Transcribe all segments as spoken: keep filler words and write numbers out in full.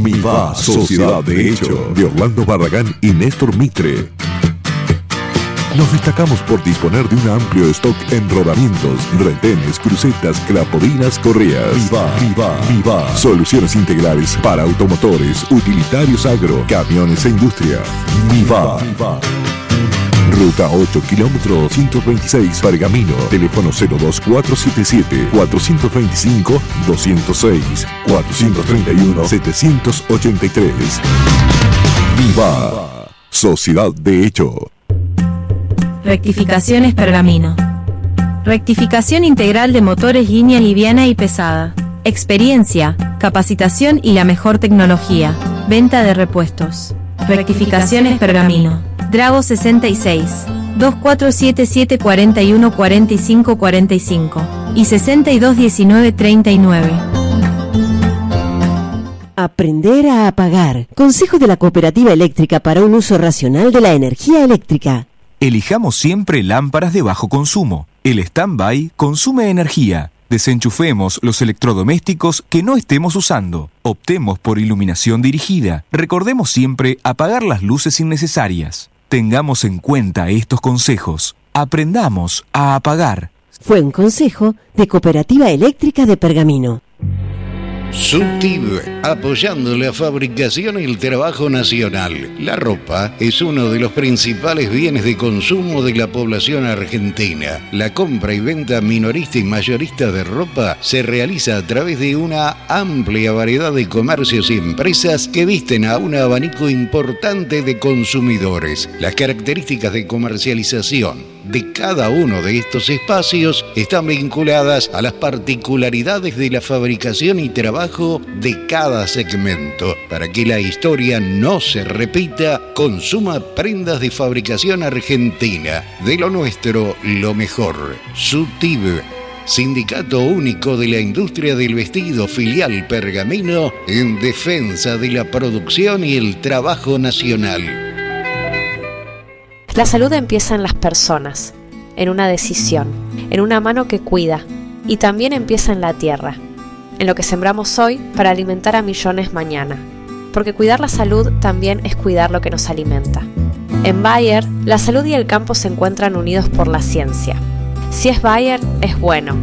Miva, Sociedad de Hecho, de Orlando Barragán y Néstor Mitre. Nos destacamos por disponer de un amplio stock en rodamientos, retenes, crucetas, clapodinas, correas. Miva, Miva, Miva. Soluciones integrales para automotores, utilitarios agro, camiones e industria. Miva. Miva. Ruta ocho, kilómetro doscientos veintiséis, Pergamino. Teléfono cero dos cuatro siete siete, cuatro dos cinco, dos cero seis, cuatro tres uno, siete ocho tres. Viva, Sociedad de Hecho. Rectificaciones Pergamino. Rectificación integral de motores línea liviana y pesada. Experiencia, capacitación y la mejor tecnología. Venta de repuestos. Rectificaciones Pergamino. Drago sesenta y seis, dos cuatro siete siete, cuatro uno cuatro cinco cuatro cinco y sesenta y dos diecinueve treinta y nueve. Aprender a apagar. Consejo de la Cooperativa Eléctrica para un uso racional de la energía eléctrica. Elijamos siempre lámparas de bajo consumo. El stand-by consume energía. Desenchufemos los electrodomésticos que no estemos usando. Optemos por iluminación dirigida. Recordemos siempre apagar las luces innecesarias. Tengamos en cuenta estos consejos. Aprendamos a apagar. Fue un consejo de Cooperativa Eléctrica de Pergamino. SUTIB, apoyando la fabricación y el trabajo nacional. La ropa es uno de los principales bienes de consumo de la población argentina. La compra y venta minorista y mayorista de ropa se realiza a través de una amplia variedad de comercios y empresas que visten a un abanico importante de consumidores. Las características de comercialización de cada uno de estos espacios están vinculadas a las particularidades de la fabricación y trabajo de cada segmento. Para que la historia no se repita, consuma prendas de fabricación argentina. De lo nuestro, lo mejor. SUTIB, Sindicato Único de la Industria del Vestido, filial Pergamino, en defensa de la producción y el trabajo nacional. La salud empieza en las personas, en una decisión, en una mano que cuida, y también empieza en la tierra, en lo que sembramos hoy para alimentar a millones mañana, porque cuidar la salud también es cuidar lo que nos alimenta. En Bayer, la salud y el campo se encuentran unidos por la ciencia. Si es Bayer, es bueno.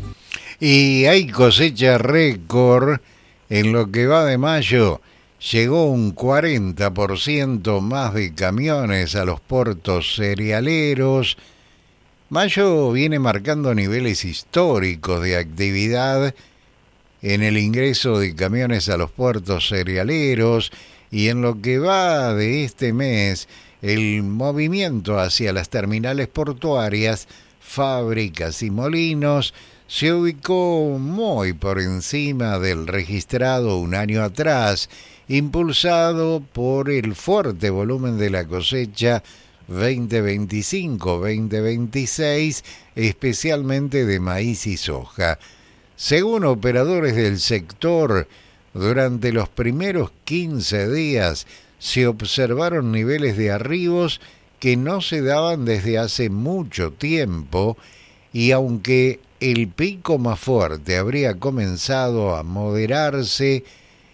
Y hay cosecha récord en lo que va de mayo. Llegó un cuarenta por ciento más de camiones a los puertos cerealeros. Mayo viene marcando niveles históricos de actividad en el ingreso de camiones a los puertos cerealeros, y en lo que va de este mes, el movimiento hacia las terminales portuarias, fábricas y molinos se ubicó muy por encima del registrado un año atrás, impulsado por el fuerte volumen de la cosecha veinte veinticinco veinte veintiséis, especialmente de maíz y soja. Según operadores del sector, durante los primeros quince días se observaron niveles de arribos que no se daban desde hace mucho tiempo, y aunque el pico más fuerte habría comenzado a moderarse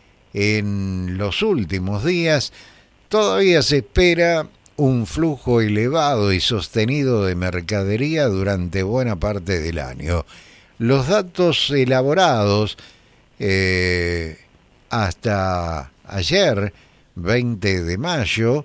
en los últimos días, todavía se espera un flujo elevado y sostenido de mercadería durante buena parte del año. Los datos elaborados eh, hasta ayer, veinte de mayo,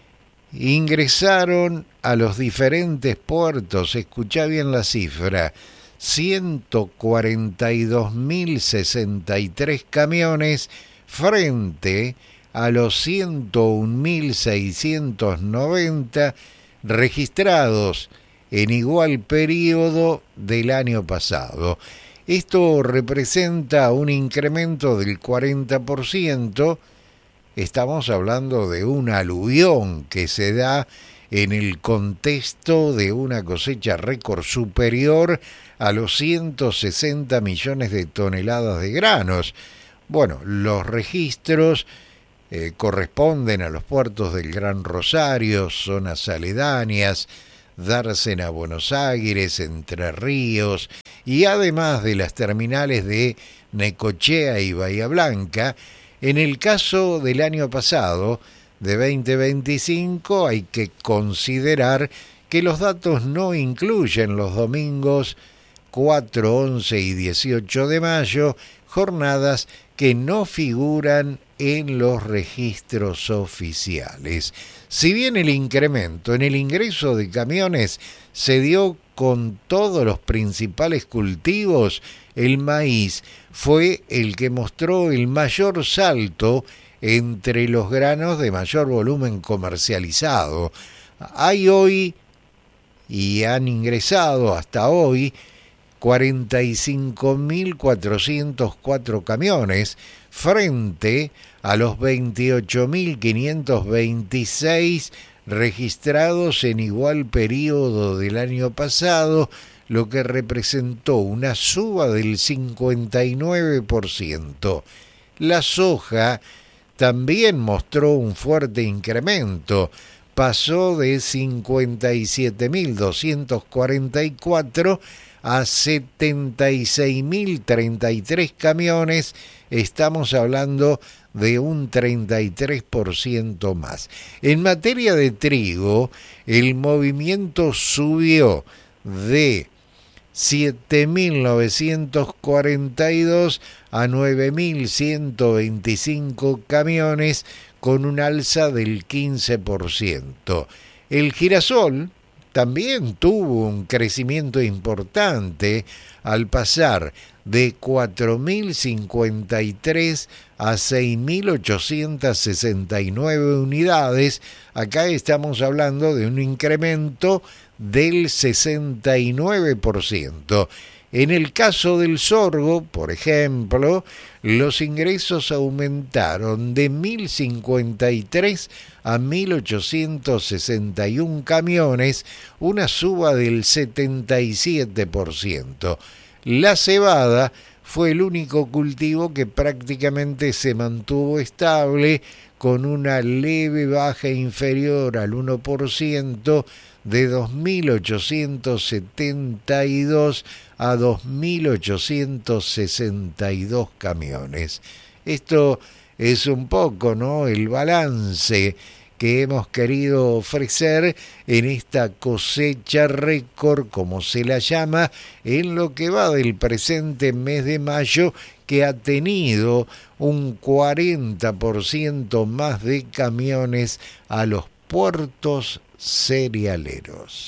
ingresaron a los diferentes puertos, escuchá bien la cifra, ciento cuarenta y dos mil sesenta y tres camiones frente a los ciento un mil seiscientos noventa registrados en igual periodo del año pasado. Esto representa un incremento del cuarenta por ciento. Estamos hablando de un aluvión que se da en el contexto de una cosecha récord superior a los ciento sesenta millones de toneladas de granos. Bueno, los registros eh, corresponden a los puertos del Gran Rosario, zonas aledañas, Dársena, Buenos Aires, Entre Ríos, y además de las terminales de Necochea y Bahía Blanca, En el caso del año pasado, de veinte veinticinco, hay que considerar que los datos no incluyen los domingos cuatro, once y dieciocho de mayo, jornadas que no figuran en los registros oficiales. Si bien el incremento en el ingreso de camiones se dio con todos los principales cultivos, el maíz fue el que mostró el mayor salto entre los granos de mayor volumen comercializado. Hay hoy, y han ingresado hasta hoy, cuarenta y cinco mil cuatrocientos cuatro camiones frente a los veintiocho mil quinientos veintiséis registrados en igual periodo del año pasado, lo que representó una suba del cincuenta y nueve por ciento. La soja también mostró un fuerte incremento, pasó de cincuenta y siete mil doscientos cuarenta y cuatro a setenta y seis mil treinta y tres camiones, estamos hablando de un treinta y tres por ciento más. En materia de trigo, el movimiento subió de siete mil novecientos cuarenta y dos a nueve mil ciento veinticinco camiones, con un alza del quince por ciento. El girasol también tuvo un crecimiento importante al pasar de cuatro mil cincuenta y tres a seis mil ochocientos sesenta y nueve unidades. Acá estamos hablando de un incremento del sesenta y nueve por ciento. En el caso del sorgo, por ejemplo, los ingresos aumentaron de mil cincuenta y tres a mil ochocientos sesenta y uno camiones, una suba del setenta y siete por ciento. La cebada fue el único cultivo que prácticamente se mantuvo estable, con una leve baja inferior al uno por ciento, de dos mil ochocientos setenta y dos a dos mil ochocientos sesenta y dos camiones. Esto es un poco, ¿no?, el balance que hemos querido ofrecer en esta cosecha récord, como se la llama, en lo que va del presente mes de mayo, que ha tenido un cuarenta por ciento más de camiones a los puertos cerealeros.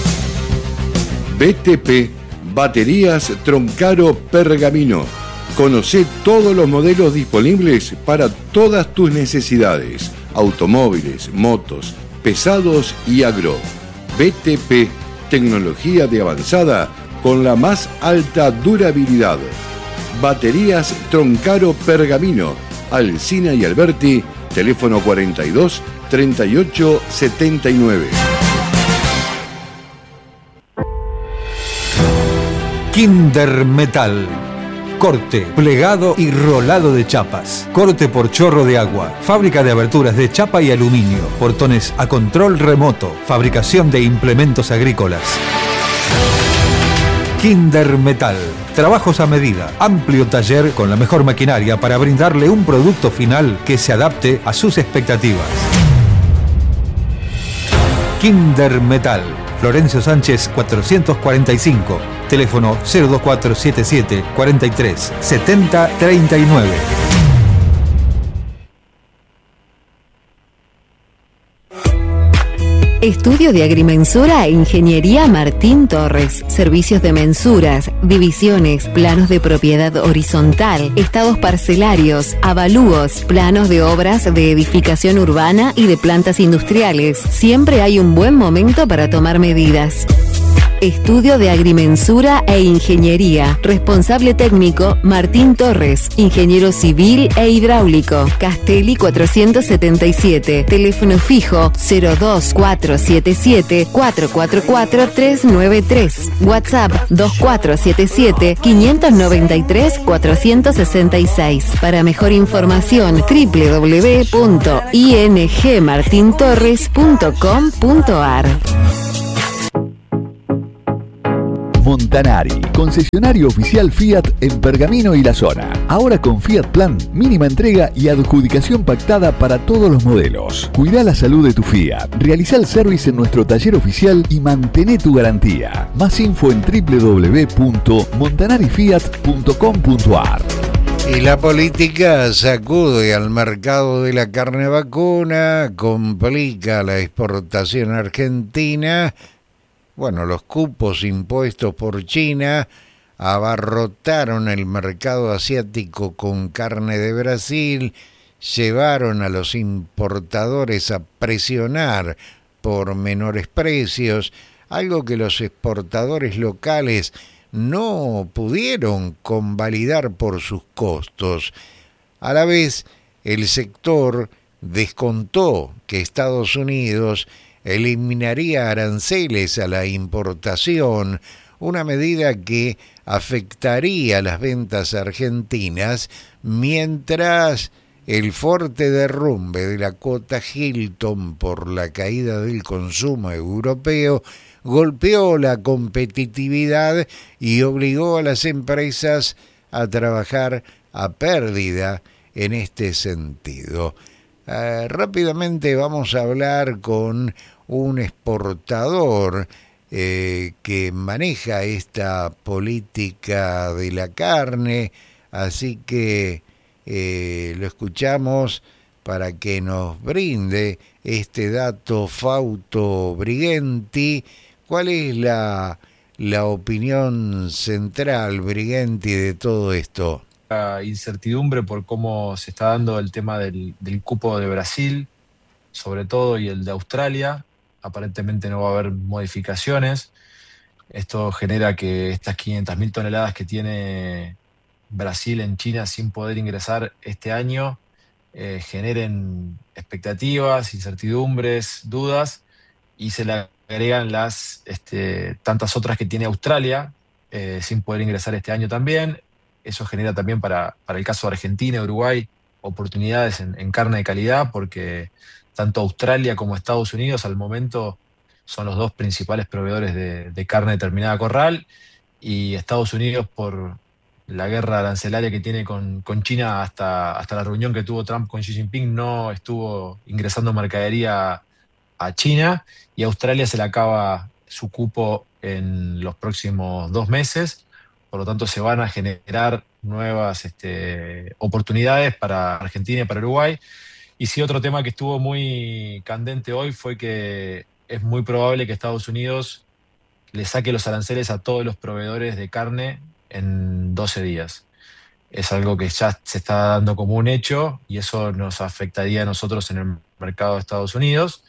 B T P Baterías Troncaro Pergamino. Conocé todos los modelos disponibles para todas tus necesidades: automóviles, motos, pesados y agro. B T P, tecnología de avanzada con la más alta durabilidad. Baterías Troncaro Pergamino, Alsina y Alberti, teléfono cuarenta y dos, treinta y ocho, setenta y nueve. Kinder Metal. Corte, plegado y rolado de chapas. Corte por chorro de agua. Fábrica de aberturas de chapa y aluminio. Portones a control remoto. Fabricación de implementos agrícolas. Kinder Metal. Trabajos a medida. Amplio taller con la mejor maquinaria para brindarle un producto final que se adapte a sus expectativas. Kinder Metal. Florencio Sánchez cuatrocientos cuarenta y cinco. Teléfono cero dos cuatro siete siete, cuarenta y tres, setenta, treinta y nueve. Estudio de Agrimensura e Ingeniería Martín Torres. Servicios de mensuras, divisiones, planos de propiedad horizontal, estados parcelarios, avalúos, planos de obras de edificación urbana y de plantas industriales. Siempre hay un buen momento para tomar medidas. Estudio de Agrimensura e Ingeniería. Responsable técnico Martín Torres. Ingeniero civil e hidráulico. Castelli cuatrocientos setenta y siete. Teléfono fijo cero dos cuatro siete siete, cuatro cuatro cuatro, tres nueve tres. WhatsApp dos cuatro siete siete, cinco nueve tres, cuatro seis seis. Para mejor información doble u doble u doble u punto i n g martin torres punto com punto a r. Montanari, concesionario oficial Fiat en Pergamino y la zona. Ahora con Fiat Plan, mínima entrega y adjudicación pactada para todos los modelos. Cuida la salud de tu Fiat. Realiza el service en nuestro taller oficial y mantén tu garantía. Más info en doble u doble u doble u punto montanari fiat punto com punto a r. Y la política sacude al mercado de la carne vacuna, complica la exportación argentina. Bueno, los cupos impuestos por China abarrotaron el mercado asiático con carne de Brasil, llevaron a los importadores a presionar por menores precios, algo que los exportadores locales no pudieron convalidar por sus costos. A la vez, el sector descontó que Estados Unidos eliminaría aranceles a la importación, una medida que afectaría las ventas argentinas, mientras el fuerte derrumbe de la cuota Hilton por la caída del consumo europeo golpeó la competitividad y obligó a las empresas a trabajar a pérdida en este sentido. Uh, rápidamente vamos a hablar con un exportador eh, que maneja esta política de la carne, así que eh, lo escuchamos para que nos brinde este dato. Fausto Brighenti. ¿Cuál es la, la opinión central, Brighenti, de todo esto? La incertidumbre por cómo se está dando el tema del, del cupo de Brasil, sobre todo, y el de Australia. Aparentemente no va a haber modificaciones. Esto genera que estas quinientas mil toneladas que tiene Brasil en China sin poder ingresar este año eh, generen expectativas, incertidumbres, dudas, y se le agregan las este, tantas otras que tiene Australia eh, sin poder ingresar este año también. Eso genera también para, para el caso de Argentina y Uruguay oportunidades en, en carne de calidad, porque tanto Australia como Estados Unidos al momento son los dos principales proveedores de, de carne determinada corral, y Estados Unidos, por la guerra arancelaria que tiene con, con China hasta, hasta la reunión que tuvo Trump con Xi Jinping, no estuvo ingresando mercadería a China, y a Australia se le acaba su cupo en los próximos dos meses. Por lo tanto, se van a generar nuevas este, oportunidades para Argentina y para Uruguay. Y sí, otro tema que estuvo muy candente hoy fue que es muy probable que Estados Unidos le saque los aranceles a todos los proveedores de carne en doce días. Es algo que ya se está dando como un hecho, y eso nos afectaría a nosotros en el mercado de Estados Unidos.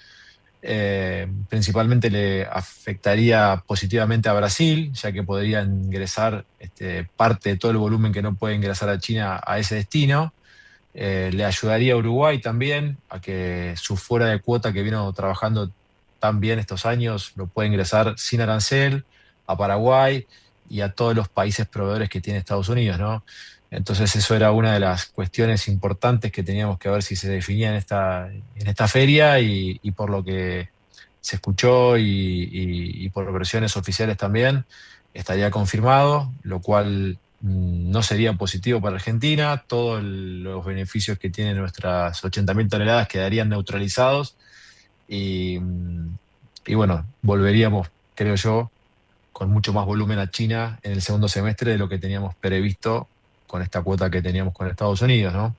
Eh, principalmente le afectaría positivamente a Brasil, ya que podría ingresar este, parte de todo el volumen que no puede ingresar a China a ese destino. Eh, le ayudaría a Uruguay también a que su fuera de cuota, que vino trabajando tan bien estos años, lo pueda ingresar sin arancel, a Paraguay y a todos los países proveedores que tiene Estados Unidos, ¿no? Entonces eso era una de las cuestiones importantes que teníamos que ver si se definía en esta, en esta feria, y, y por lo que se escuchó y, y, y por versiones oficiales también, estaría confirmado, lo cual mmm, no sería positivo para Argentina. Todos el, los beneficios que tienen nuestras ochenta mil toneladas quedarían neutralizados, y, y bueno, volveríamos, creo yo, con mucho más volumen a China en el segundo semestre de lo que teníamos previsto con esta cuota que teníamos con Estados Unidos, ¿no?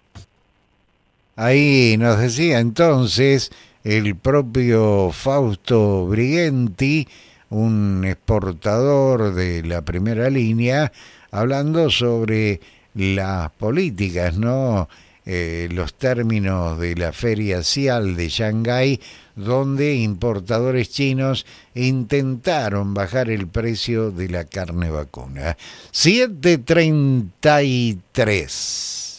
Ahí nos decía entonces el propio Fausto Brighenti, un exportador de la primera línea, hablando sobre las políticas, ¿no? Eh, los términos de la Feria Cial de Shanghái, donde importadores chinos intentaron bajar el precio de la carne vacuna. siete treinta y tres.